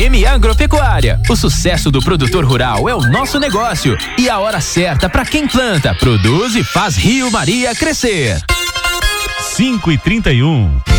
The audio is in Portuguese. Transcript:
FM Agropecuária. O sucesso do produtor rural é o nosso negócio e a hora certa para quem planta, produz e faz Rio Maria crescer. 5h31.